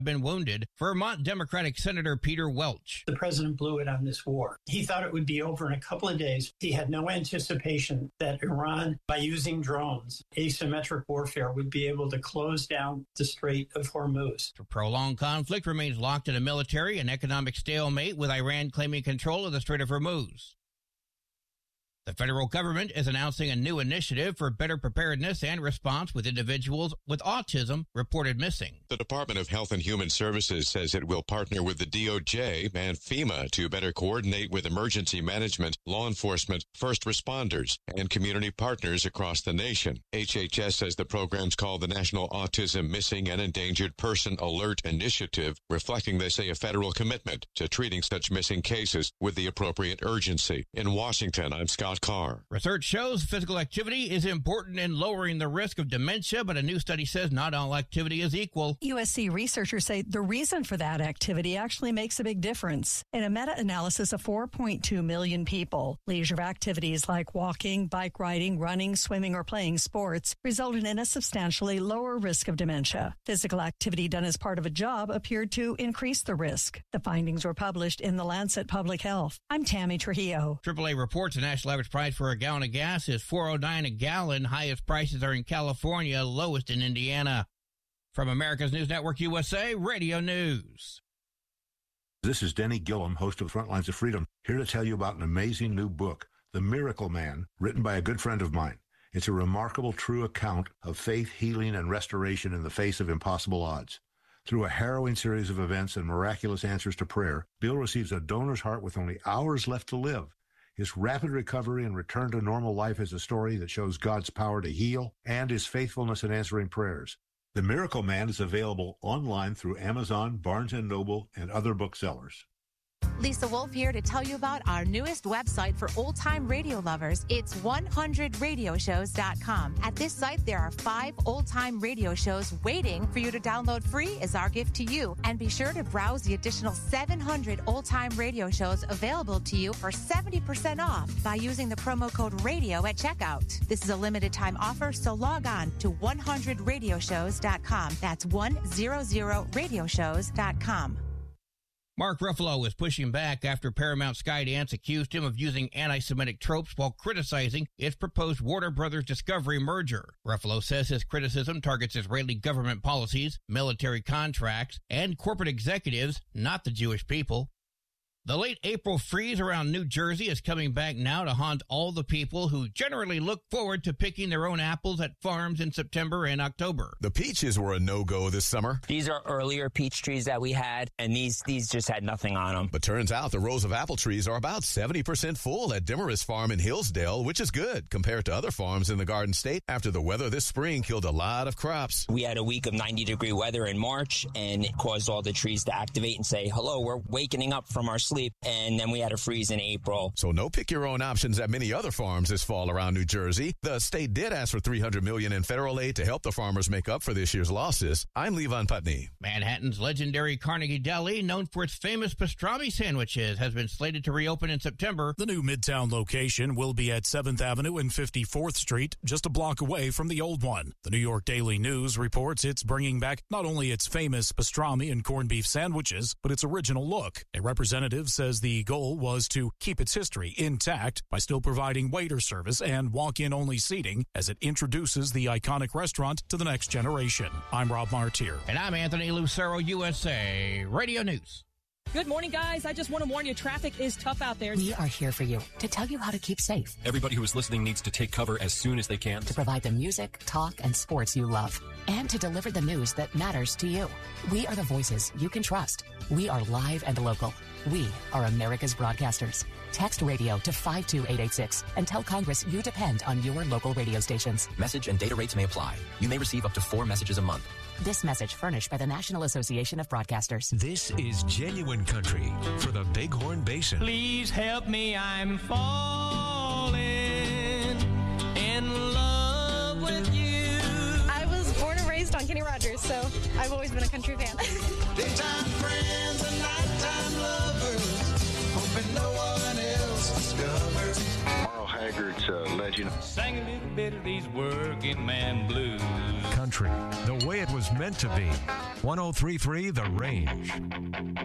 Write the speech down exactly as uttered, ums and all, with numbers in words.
been wounded. Vermont Democratic Senator Peter Welch. The president blew it on this war. He thought it would be over in a couple of days. He had no anticipation that Iran, by using drones, asymmetric warfare, would be able to close down the Strait of Hormuz. The prolonged conflict remains locked in a military and economic stalemate, with Iran claiming control of the Strait of Hormuz. The federal government is announcing a new initiative for better preparedness and response with individuals with autism reported missing. The Department of Health and Human Services says it will partner with the D O J and FEMA to better coordinate with emergency management, law enforcement, first responders, and community partners across the nation. H H S says the program's called the National Autism Missing and Endangered Person Alert Initiative, reflecting, they say, a federal commitment to treating such missing cases with the appropriate urgency. In Washington, I'm Scott Carr. Research shows physical activity is important in lowering the risk of dementia, but a new study says not all activity is equal. U S C researchers say the reason for that activity actually makes a big difference. In a meta-analysis of four point two million people, leisure activities like walking, bike riding, running, swimming, or playing sports resulted in a substantially lower risk of dementia. Physical activity done as part of a job appeared to increase the risk. The findings were published in The Lancet Public Health. I'm Tammy Trujillo. triple A reports the national average price for a gallon of gas is four oh nine a gallon. Highest prices are in California, lowest in Indiana. From America's News Network U S A Radio News. This is Denny Gillum, host of Frontlines of Freedom, here to tell you about an amazing new book, The Miracle Man, written by a good friend of mine. It's a remarkable, true account of faith, healing, and restoration in the face of impossible odds. Through a harrowing series of events and miraculous answers to prayer, Bill receives a donor's heart with only hours left to live. His rapid recovery and return to normal life is a story that shows God's power to heal and his faithfulness in answering prayers. The Miracle Man is available online through Amazon, Barnes and Noble, and other booksellers. Lisa Wolf here to tell you about our newest website for old-time radio lovers. It's one hundred radio shows dot com. At this site, there are five old-time radio shows waiting for you to download free as our gift to you. And be sure to browse the additional seven hundred old-time radio shows available to you for seventy percent off by using the promo code RADIO at checkout. This is a limited-time offer, so log on to one hundred radio shows dot com. That's one hundred radio shows dot com. Mark Ruffalo is pushing back after Paramount Skydance accused him of using anti-Semitic tropes while criticizing its proposed Warner Brothers Discovery merger. Ruffalo says his criticism targets Israeli government policies, military contracts, and corporate executives, not the Jewish people. The late April freeze around New Jersey is coming back now to haunt all the people who generally look forward to picking their own apples at farms in September and October. The peaches were a no-go this summer. These are earlier peach trees that we had, and these these just had nothing on them. But turns out the rows of apple trees are about seventy percent full at Demarest Farm in Hillsdale, which is good compared to other farms in the Garden State after the weather this spring killed a lot of crops. We had a week of ninety degree weather in March, and it caused all the trees to activate and say, hello, we're wakening up from our sleep. And then we had a freeze in April. So no pick your own options at many other farms this fall around New Jersey. The state did ask for three hundred million dollars in federal aid to help the farmers make up for this year's losses. I'm Levon Putney. Manhattan's legendary Carnegie Deli, known for its famous pastrami sandwiches, has been slated to reopen in September. The new Midtown location will be at seventh Avenue and fifty-fourth Street, just a block away from the old one. The New York Daily News reports it's bringing back not only its famous pastrami and corned beef sandwiches, but its original look. A representative says the goal was to keep its history intact by still providing waiter service and walk-in only seating as it introduces the iconic restaurant to the next generation. I'm Rob Martier. And I'm Anthony Lucero, U S A Radio News. Good morning, guys. I just want to warn you, traffic is tough out there. We are here for you to tell you how to keep safe. Everybody who is listening needs to take cover as soon as they can. To provide the music, talk, and sports you love. And to deliver the news that matters to you. We are the voices you can trust. We are live and local. We are America's broadcasters. Text radio to five two eight eight six and tell Congress you depend on your local radio stations. Message and data rates may apply. You may receive up to four messages a month. This message furnished by the National Association of Broadcasters. This is Genuine Country for the Bighorn Basin. Please help me, I'm falling in love with you. I was born and raised on Kenny Rogers, so I've always been a country fan. Daytime friends and nighttime lovers, hoping no one else discovers. Merle Haggard's uh, legend. Sang a little bit of these working man blues. Country, the way it was meant to be. one oh three point three The Range.